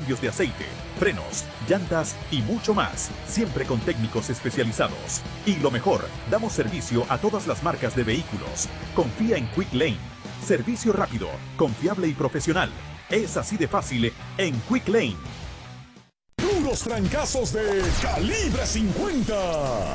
cambios de aceite, frenos, llantas y mucho más, siempre con técnicos especializados. Y lo mejor, damos servicio a todas las marcas de vehículos. Confía en Quick Lane. Servicio rápido, confiable y profesional. Es así de fácil en Quick Lane. Puros trancazos de Calibre 50.